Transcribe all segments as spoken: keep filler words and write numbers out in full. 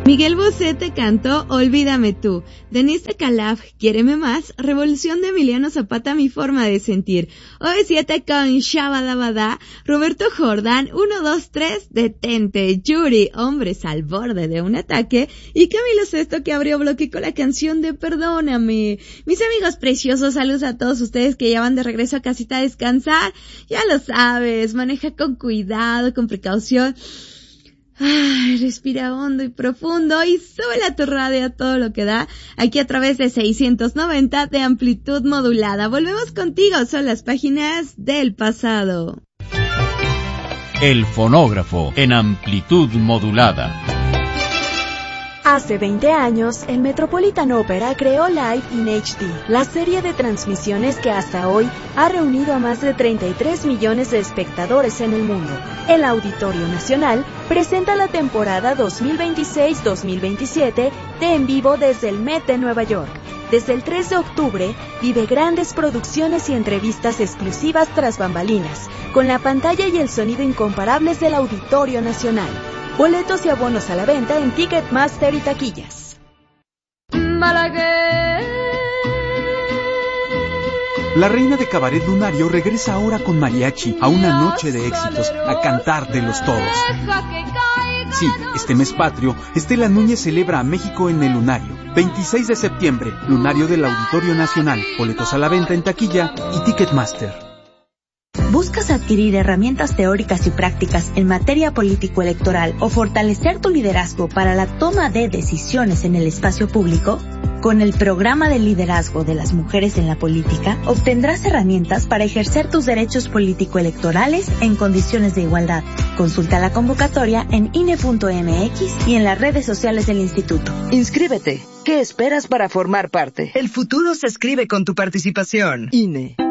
Miguel Bosé te cantó Olvídame tú. Denise Calaf, Quiéreme más. Revolución de Emiliano Zapata, Mi forma de sentir. O V siete con Shabadabada. Roberto Jordán, uno, dos, tres, Detente. Yuri, Hombres al borde de un ataque. Y Camilo Sesto, que abrió bloque con la canción de Perdóname. Mis amigos preciosos, saludos a todos ustedes que ya van de regreso a casita a descansar. Ya lo sabes, maneja con cuidado, con precaución. Ay, respira hondo y profundo y sube a tu radio a todo lo que da, aquí a través de seiscientos noventa de amplitud modulada. Volvemos contigo, son las páginas del pasado. El fonógrafo en amplitud modulada. Hace veinte años, el Metropolitan Opera creó Live in H D, la serie de transmisiones que hasta hoy ha reunido a más de treinta y tres millones de espectadores en el mundo. El Auditorio Nacional presenta la temporada dos mil veintiséis dos mil veintisiete de En Vivo desde el Met de Nueva York. Desde el tres de octubre, vive grandes producciones y entrevistas exclusivas tras bambalinas, con la pantalla y el sonido incomparables del Auditorio Nacional. Boletos y abonos a la venta en Ticketmaster y taquillas. La reina de Cabaret Lunario regresa ahora con mariachi a una noche de éxitos, a cantar de los todos. Sí, este mes patrio, Estela Núñez celebra a México en el Lunario. veintiséis de septiembre, Lunario del Auditorio Nacional. Boletos a la venta en taquilla y Ticketmaster. ¿Buscas adquirir herramientas teóricas y prácticas en materia político-electoral o fortalecer tu liderazgo para la toma de decisiones en el espacio público? Con el programa de liderazgo de las mujeres en la política, obtendrás herramientas para ejercer tus derechos político-electorales en condiciones de igualdad. Consulta la convocatoria en I N E punto M X y en las redes sociales del instituto. Inscríbete. ¿Qué esperas para formar parte? El futuro se escribe con tu participación. I N E.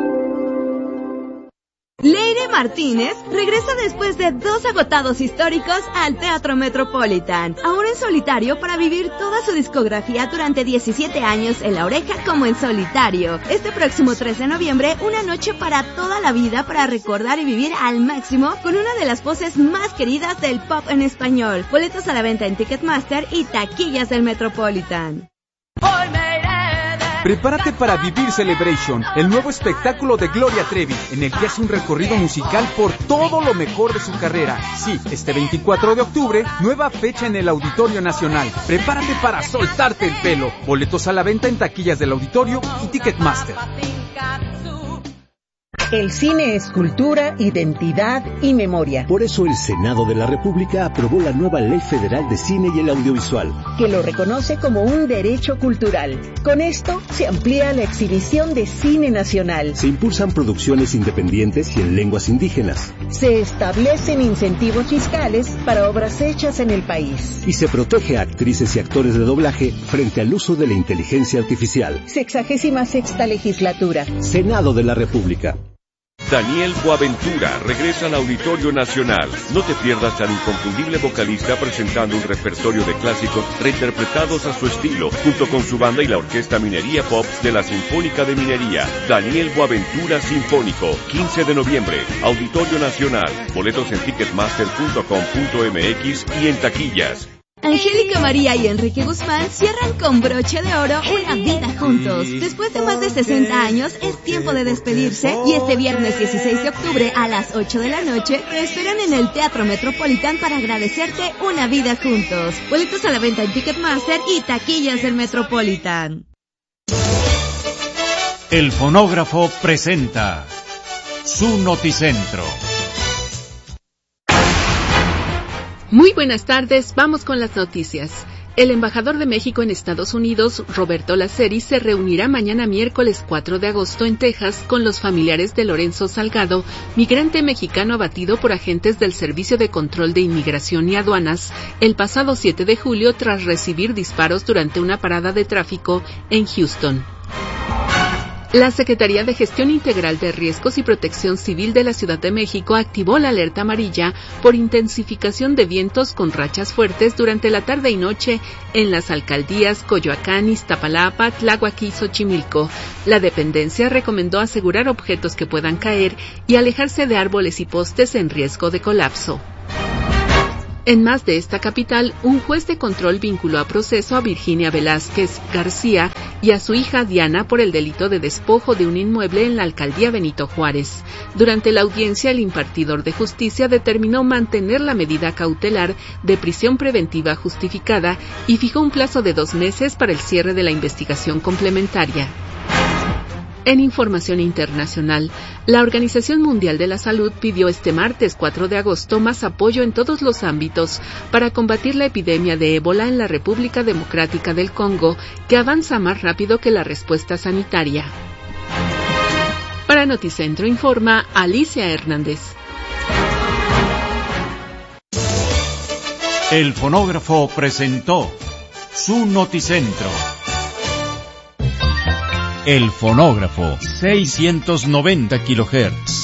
Leire Martínez regresa después de dos agotados históricos al Teatro Metropolitan, ahora en solitario para vivir toda su discografía durante diecisiete años en La Oreja como en solitario. Este próximo tres de noviembre, una noche para toda la vida para recordar y vivir al máximo con una de las voces más queridas del pop en español. Boletos a la venta en Ticketmaster y taquillas del Metropolitan. Prepárate para Vivir Celebration, el nuevo espectáculo de Gloria Trevi, en el que hace un recorrido musical por todo lo mejor de su carrera. Sí, este veinticuatro de octubre, nueva fecha en el Auditorio Nacional. Prepárate para soltarte el pelo. Boletos a la venta en taquillas del Auditorio y Ticketmaster. El cine es cultura, identidad y memoria. Por eso el Senado de la República aprobó la nueva Ley Federal de Cine y el Audiovisual, que lo reconoce como un derecho cultural. Con esto se amplía la exhibición de cine nacional. Se impulsan producciones independientes y en lenguas indígenas. Se establecen incentivos fiscales para obras hechas en el país. Y se protege a actrices y actores de doblaje frente al uso de la inteligencia artificial. Sexagésima sexta legislatura. Senado de la República. Daniel Boaventura regresa al Auditorio Nacional. No te pierdas al inconfundible vocalista presentando un repertorio de clásicos reinterpretados a su estilo, junto con su banda y la Orquesta Minería Pop de la Sinfónica de Minería. Daniel Boaventura Sinfónico, quince de noviembre, Auditorio Nacional. Boletos en ticketmaster punto com punto m x y en taquillas. Angélica María y Enrique Guzmán cierran con broche de oro una vida juntos. Después de más de sesenta años, es tiempo de despedirse y este viernes dieciséis de octubre a las ocho de la noche te esperan en el Teatro Metropolitan para agradecerte una vida juntos. Boletos a la venta en Ticketmaster y taquillas del Metropolitan. El fonógrafo presenta su noticentro. Muy buenas tardes, vamos con las noticias. El embajador de México en Estados Unidos, Roberto Laceri, se reunirá mañana miércoles cuatro de agosto en Texas con los familiares de Lorenzo Salgado, migrante mexicano abatido por agentes del Servicio de Control de Inmigración y Aduanas el pasado siete de julio tras recibir disparos durante una parada de tráfico en Houston. La Secretaría de Gestión Integral de Riesgos y Protección Civil de la Ciudad de México activó la alerta amarilla por intensificación de vientos con rachas fuertes durante la tarde y noche en las alcaldías Coyoacán, Iztapalapa, Tláhuac y Xochimilco. La dependencia recomendó asegurar objetos que puedan caer y alejarse de árboles y postes en riesgo de colapso. En más de esta capital, un juez de control vinculó a proceso a Virginia Velázquez García y a su hija Diana por el delito de despojo de un inmueble en la alcaldía Benito Juárez. Durante la audiencia, el impartidor de justicia determinó mantener la medida cautelar de prisión preventiva justificada y fijó un plazo de dos meses para el cierre de la investigación complementaria. En información internacional, la Organización Mundial de la Salud pidió este martes cuatro de agosto más apoyo en todos los ámbitos para combatir la epidemia de ébola en la República Democrática del Congo, que avanza más rápido que la respuesta sanitaria. Para Noticentro informa Alicia Hernández. El fonógrafo presentó su Noticentro. El fonógrafo, seiscientos noventa kilohertz.